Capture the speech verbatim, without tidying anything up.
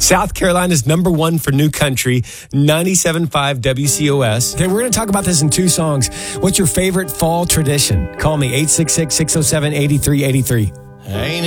South Carolina's number one for new country, ninety-seven point five W C O S. Okay, we're going to talk about this in two songs. What's your favorite fall tradition? Call me, eight six six, six oh seven, eight three eight three. Ain't